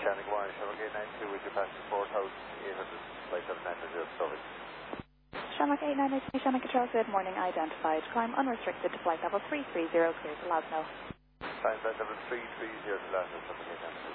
Shannon, good morning. Shamrock 892 with your passenger 4,800, flight 700 Stovic. Shamrock 892, Shamrock Control, good morning. Identified. Climb unrestricted to flight level 330, clear to Lasno. Flight level 330 to Lasno, Shamrock 892.